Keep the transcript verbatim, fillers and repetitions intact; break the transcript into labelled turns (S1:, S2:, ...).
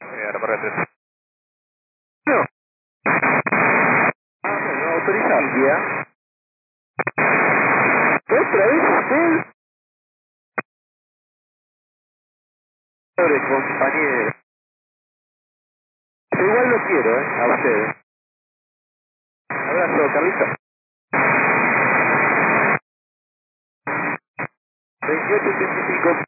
S1: Eh, Aeroparque tres.
S2: No. Ah, bueno, autorizar. Ya. ¿Otra vez usted? Pobre compañero. Igual lo quiero, ¿eh? A ustedes. Abrazo, Carlito. veintiocho ochenta y cinco.